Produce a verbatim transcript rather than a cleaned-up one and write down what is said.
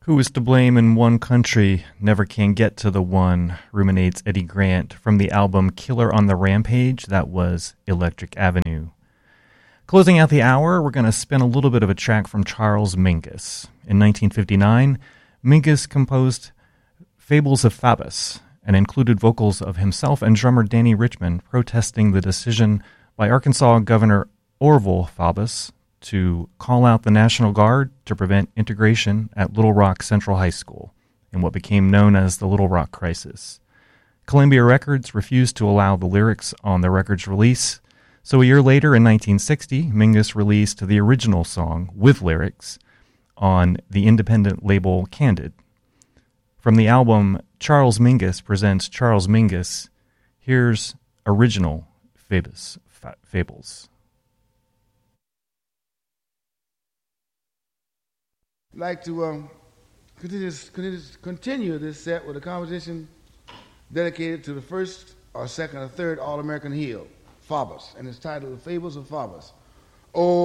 Who is to blame in one country never can get to the one, ruminates Eddie Grant from the album Killer on the Rampage. That was Electric Avenue. Closing out the hour, we're going to spin a little bit of a track from Charles Mingus. In nineteen fifty-nine, Mingus composed Fables of Phoebus and included vocals of himself and drummer Danny Richmond protesting the decision by Arkansas Governor Orville Faubus to call out the National Guard to prevent integration at Little Rock Central High School in what became known as the Little Rock Crisis. Columbia Records refused to allow the lyrics on the record's release, so a year later in nineteen sixty, Mingus released the original song with lyrics on the independent label Candid. From the album Charles Mingus Presents Charles Mingus, here's original Fables. Fables. I'd like to um, continue, continue, continue this set with a composition dedicated to the first or second or third All-American heel, Faubus, and it's titled The Fables of Faubus. Oh,